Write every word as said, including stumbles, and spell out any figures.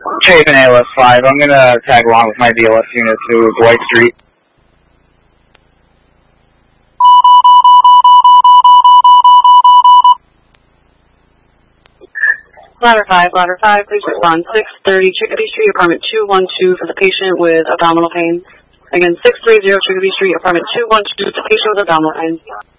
Haven A L S five, I'm gonna tag along with my D L S unit to Dwight Street. Ladder five, ladder five, please respond. six thirty Chicopee Street, apartment two one two for the patient with abdominal pain. Again, six thirty Chicopee Street, apartment two one two for the patient with abdominal pain.